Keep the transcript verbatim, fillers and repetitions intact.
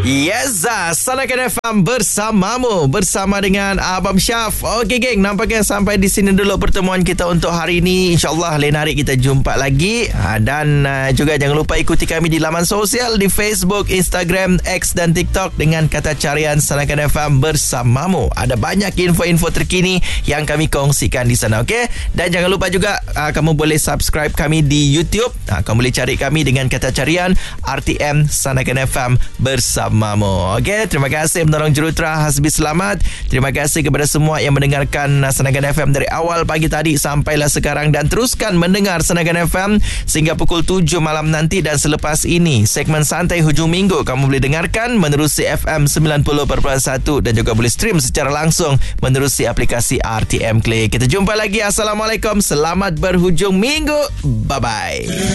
Yes, Sanakan F M bersamamu, bersama dengan Abang Syaf. Okey geng, nampaknya sampai di sini dulu pertemuan kita untuk hari ini. InsyaAllah lain hari kita jumpa lagi. Dan uh, juga jangan lupa ikuti kami di laman sosial di Facebook, Instagram, X dan TikTok dengan kata carian Sanakan F M bersamamu. Ada banyak info-info terkini yang kami kongsikan di sana, okey? Dan jangan lupa juga uh, kamu boleh subscribe kami di YouTube. Uh, kamu boleh cari kami dengan kata carian R T M Sanakan F M bersamamu. Okey, terima kasih penolong jurutera Hasbi Selamat. Terima kasih kepada semua yang mendengarkan Sanakan F M dari awal pagi tadi sampailah sekarang, dan teruskan mendengar Sanakan F M sehingga pukul tujuh malam nanti. Dan selepas ini segmen santai hujung minggu kamu boleh dengarkan menerusi F M sembilan puluh perpuluhan satu dan juga boleh stream secara langsung menerusi aplikasi R T M Click. Kita jumpa lagi. Assalamualaikum, selamat berhujung minggu. Bye bye.